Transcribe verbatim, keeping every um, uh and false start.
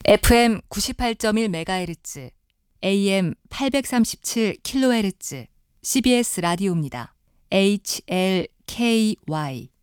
에프엠 구십팔 점 일 메가헤르츠, 에이엠 팔백삼십칠 킬로헤르츠, 씨비에스 라디오입니다. 에이치엘케이와이